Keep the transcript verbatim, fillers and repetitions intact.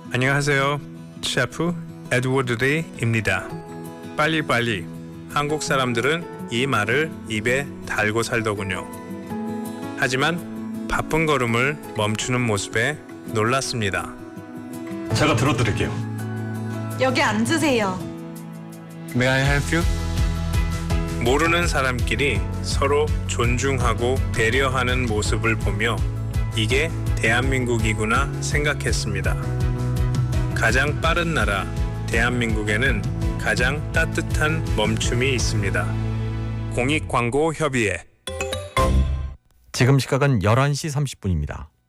안녕하세요. 셰프 에드워드 리입니다. 빨리빨리. 한국 사람들은 이 말을 입에 달고 살더군요. 하지만 바쁜 걸음을 멈추는 모습에 놀랐습니다. 제가 들어드릴게요. 여기 앉으세요. May I help you? 모르는 사람끼리 서로 존중하고 배려하는 모습을 보며 이게 대한민국이구나 생각했습니다. 가장 빠른 나라 대한민국에는 가장 따뜻한 멈춤이 있습니다. 공익광고협의회. 지금 시각은 열한 시 삼십 분입니다.